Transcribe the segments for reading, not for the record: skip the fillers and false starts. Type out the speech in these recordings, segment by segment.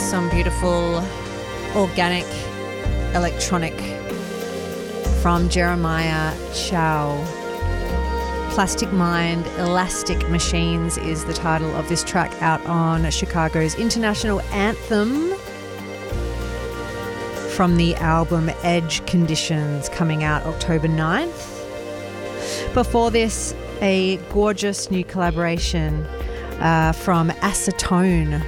Some beautiful organic electronic from Jeremiah Chow. Plastic Mind, Elastic Machines is the title of this track, out on Chicago's International Anthem from the album Edge Conditions, coming out October 9th. Before this, a gorgeous new collaboration from Acetone.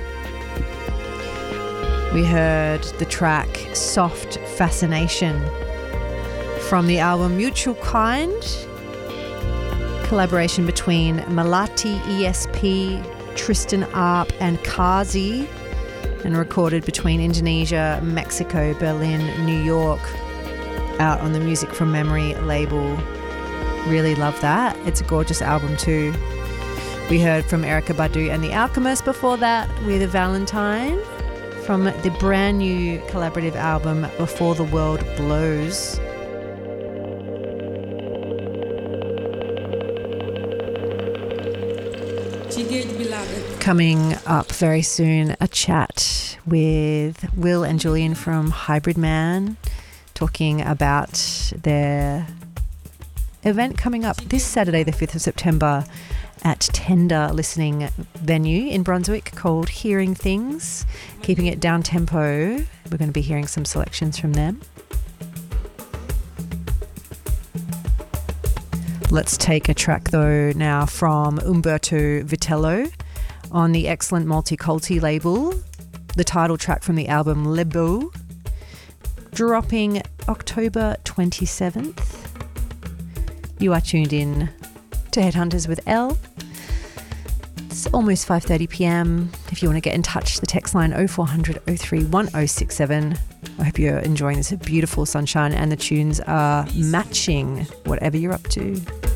We heard the track Soft Fascination from the album Mutual Kind, collaboration between Melati ESP, Tristan Arp and Kazi, and recorded between Indonesia, Mexico, Berlin, New York, out on the Music from Memory label. Really love that. It's a gorgeous album too. We heard from Erykah Badu and The Alchemist before that with Valentine from the brand new collaborative album Before the World Blows. Coming up very soon, a chat with Will and Julian from Hybrid Man, talking about their event coming up this Saturday, the 5th of September, at Tender listening venue in Brunswick called Hearing Things, keeping it down tempo. We're going to be hearing some selections from them. Let's take a track though now from Umberto Vitello on the excellent Multiculti label, the title track from the album Le Beau, dropping October 27th. You are tuned in to Headhunters with Elle. It's almost 5:30 p.m. If you want to get in touch, the text line 0400 03 1067. I hope you're enjoying this beautiful sunshine and the tunes are matching whatever you're up to.